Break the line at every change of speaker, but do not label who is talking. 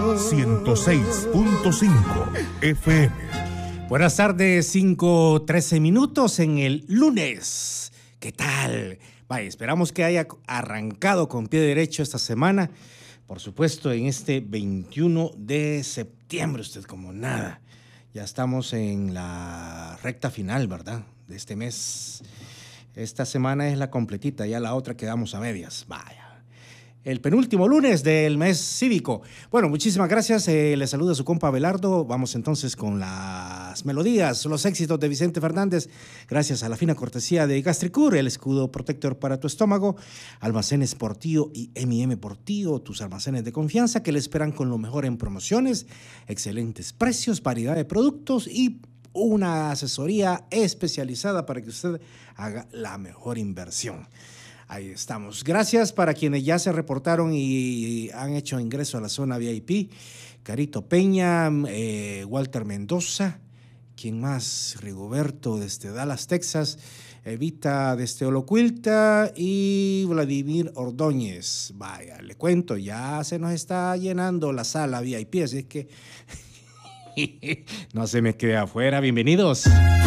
106.5 FM.
Buenas tardes, 5:13 minutos en el lunes. ¿Qué tal? Vaya, esperamos que haya arrancado con pie derecho esta semana. Por supuesto, en este 21 de septiembre, usted como nada. Ya estamos en la recta final, ¿verdad? De este mes. Esta semana es la completita, ya la otra quedamos a medias. Vaya. El penúltimo lunes del mes cívico. Bueno, muchísimas gracias. Les saluda su compa Abelardo. Vamos entonces con las melodías, los éxitos de Vicente Fernández. Gracias a la fina cortesía de Gastricur, el escudo protector para tu estómago. Almacenes Portillo y M&M Portillo, tus almacenes de confianza que le esperan con lo mejor en promociones, excelentes precios, variedad de productos y una asesoría especializada para que usted haga la mejor inversión. Ahí estamos. Gracias para quienes ya se reportaron y han hecho ingreso a la zona VIP. Carito Peña, Walter Mendoza, ¿quién más? Rigoberto desde Dallas, Texas, Evita desde Olocuilta y Vladimir Ordóñez. Vaya, le cuento, ya se nos está llenando la sala VIP, así que no se me quede afuera. Bienvenidos.